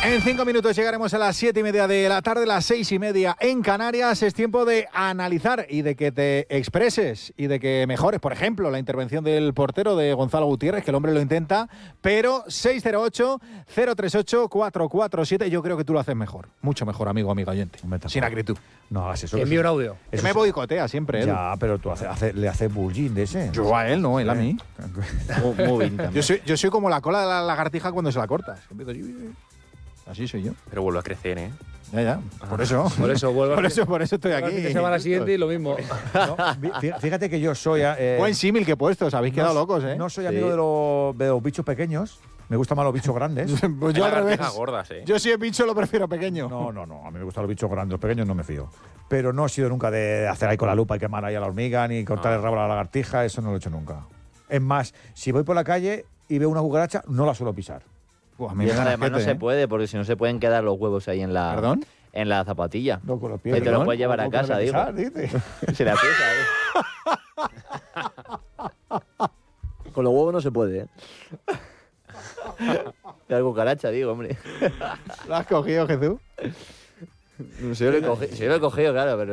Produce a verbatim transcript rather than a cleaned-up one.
En cinco minutos llegaremos a las siete y media de la tarde, las seis y media en Canarias. Es tiempo de analizar y de que te expreses y de que mejores, por ejemplo, la intervención del portero de Gonzalo Gutiérrez, que el hombre lo intenta, pero seis cero ocho, cero tres ocho, cuatro cuatro siete, yo creo que tú lo haces mejor, mucho mejor, amigo, amigo oyente, sin acritud. No hagas eso. Envío un audio. Que me boicotea siempre, él. Ya, pero tú hace, hace, le haces bullying de ese. Yo a él, no, él a mí. Muy, muy bien también. Yo soy, yo soy como la cola de la lagartija cuando se la cortas. Empiezo así, así soy yo. Pero vuelve a crecer, ¿eh? Ya, ya. Por eso. Por eso vuelvo a por eso, por eso estoy aquí. La semana siguiente y lo mismo. No, fí- fíjate que yo soy. Eh, Buen símil que he puesto, os habéis quedado no, locos, ¿eh? No soy Sí. amigo de los, de los bichos pequeños. Me gustan más los bichos grandes. Pues yo Hay al revés. lagartijas gordas, ¿eh? Yo si es bicho lo prefiero pequeño. No, no, no. A mí me gustan los bichos grandes. Los pequeños no me fío. Pero no he sido nunca de hacer ahí con la lupa y quemar ahí a la hormiga, ni cortar Ah. el rabo a la lagartija. Eso no lo he hecho nunca. Es más, si voy por la calle y veo una cucaracha, no la suelo pisar. Buah, a mí Y me eso da además no asquete, se ¿eh? puede, porque si no se pueden quedar los huevos ahí en la, ¿Perdón? en la zapatilla. No, con los Que te lo ¿Perdón? puedes llevar a ¿Cómo que casa, me digo. pisar, dice? Se la pesa, ¿eh? Con los huevos no se puede, ¿eh? La cucaracha, digo, hombre. ¿Lo has cogido, Jesús? Si yo lo he cogido, si yo lo he cogido, claro, pero